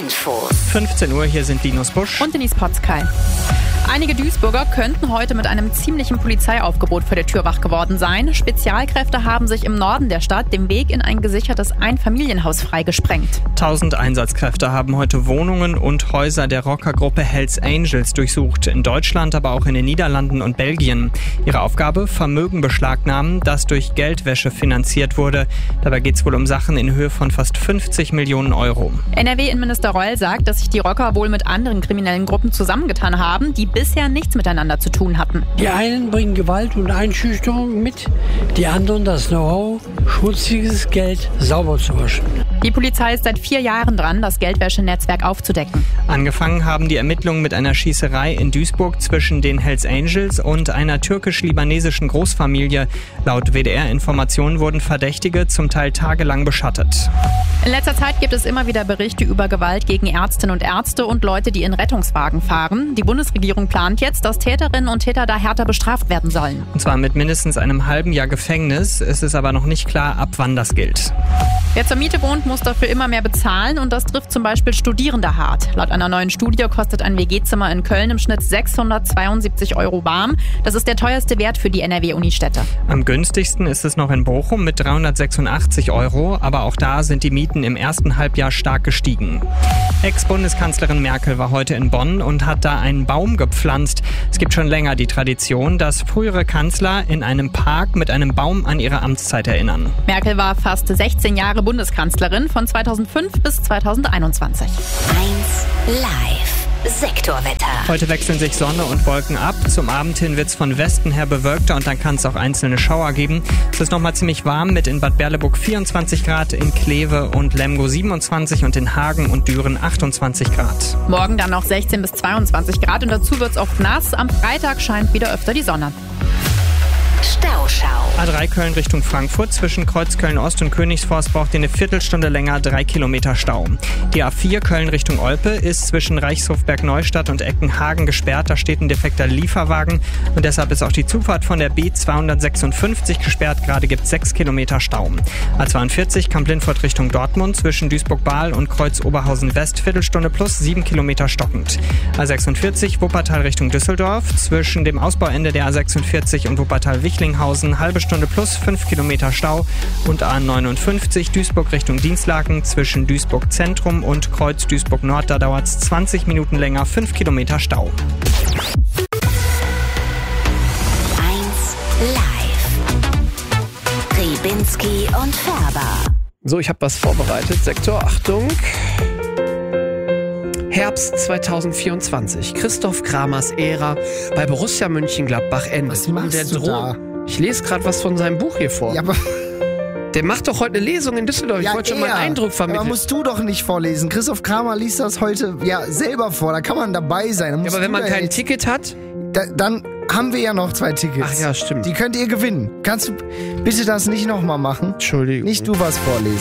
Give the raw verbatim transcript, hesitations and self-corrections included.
Infos. fünfzehn Uhr, hier sind Linus Busch und Denise Potzkei. Einige Duisburger könnten heute mit einem ziemlichen Polizeiaufgebot vor der Tür wach geworden sein. Spezialkräfte haben sich im Norden der Stadt den Weg in ein gesichertes Einfamilienhaus freigesprengt. Tausend Einsatzkräfte haben heute Wohnungen und Häuser der Rockergruppe Hells Angels durchsucht. In Deutschland, aber auch in den Niederlanden und Belgien. Ihre Aufgabe? Vermögen beschlagnahmen, das durch Geldwäsche finanziert wurde. Dabei geht es wohl um Sachen in Höhe von fast fünfzig Millionen Euro. N R W-Innenminister Reul sagt, dass sich die Rocker wohl mit anderen kriminellen Gruppen zusammengetan haben, die bisher nichts miteinander zu tun hatten. Die einen bringen Gewalt und Einschüchterung mit, die anderen das Know-how, schmutziges Geld sauber zu waschen. Die Polizei ist seit vier Jahren dran, das Geldwäschenetzwerk aufzudecken. Angefangen haben die Ermittlungen mit einer Schießerei in Duisburg zwischen den Hells Angels und einer türkisch-libanesischen Großfamilie. Laut W D R-Informationen wurden Verdächtige zum Teil tagelang beschattet. In letzter Zeit gibt es immer wieder Berichte über Gewalt gegen Ärztinnen und Ärzte und Leute, die in Rettungswagen fahren. Die Bundesregierung plant jetzt, dass Täterinnen und Täter da härter bestraft werden sollen. Und zwar mit mindestens einem halben Jahr Gefängnis. Es ist aber noch nicht klar, ab wann das gilt. Wer zur Miete wohnt, muss dafür immer mehr bezahlen und das trifft zum Beispiel Studierende hart. Laut einer neuen Studie kostet ein W G-Zimmer in Köln im Schnitt sechshundertzweiundsiebzig Euro warm. Das ist der teuerste Wert für die N R W-Unistädte. Am günstigsten ist es noch in Bochum mit dreihundertsechsundachtzig Euro, aber auch da sind die Mieten im ersten Halbjahr stark gestiegen. Ex-Bundeskanzlerin Merkel war heute in Bonn und hat da einen Baum gepflanzt. Es gibt schon länger die Tradition, dass frühere Kanzler in einem Park mit einem Baum an ihre Amtszeit erinnern. Merkel war fast sechzehn Jahre Bundeskanzlerin von zweitausendfünf bis zweitausendeinundzwanzig. eins live. Sektorwetter. Heute wechseln sich Sonne und Wolken ab. Zum Abend hin wird es von Westen her bewölkter und dann kann es auch einzelne Schauer geben. Es ist nochmal ziemlich warm mit in Bad Berleburg vierundzwanzig Grad, in Kleve und Lemgo siebenundzwanzig und in Hagen und Düren achtundzwanzig Grad. Morgen dann noch sechzehn bis zweiundzwanzig Grad und dazu wird es oft nass. Am Freitag scheint wieder öfter die Sonne. Stauschau. A drei Köln Richtung Frankfurt. Zwischen Kreuzköln Ost und Königsforst braucht ihr eine Viertelstunde länger, drei Kilometer Stau. Die A vier Köln Richtung Olpe ist zwischen Reichshofberg-Neustadt und Eckenhagen gesperrt. Da steht ein defekter Lieferwagen und deshalb ist auch die Zufahrt von der B zweihundertsechsundfünfzig gesperrt. Gerade gibt es sechs Kilometer Stau. A zweiundvierzig Kamp-Lindfort Richtung Dortmund zwischen Duisburg-Bahl und Kreuz-Oberhausen West. Viertelstunde plus sieben Kilometer stockend. A sechsundvierzig Wuppertal Richtung Düsseldorf. Zwischen dem Ausbauende der A sechsundvierzig und Wuppertal-Wichlinghausen halbe Stunde plus fünf Kilometer Stau und A neunundfünfzig Duisburg Richtung Dienstlaken zwischen Duisburg Zentrum und Kreuz Duisburg Nord, da dauert es zwanzig Minuten länger, fünf Kilometer Stau. eins live. Ribinski und Färber. So, ich habe was vorbereitet. Sektor, Achtung. Herbst zweitausendvierundzwanzig. Christoph Kramers Ära bei Borussia Mönchengladbach endet. Was machst der du Dro- da? Ich lese gerade was von seinem Buch hier vor. Ja, aber, Der macht doch heute eine Lesung in Düsseldorf. Ich ja, wollte schon mal einen er. Eindruck vermitteln. Aber musst du doch nicht vorlesen. Christoph Kramer liest das heute ja selber vor. Da kann man dabei sein. Da ja, musst aber wenn du man da kein jetzt- Ticket hat... Da, dann haben wir ja noch zwei Tickets. Ach ja, stimmt. Die könnt ihr gewinnen. Kannst du bitte das nicht nochmal machen? Entschuldigung. Nicht du was vorlesen.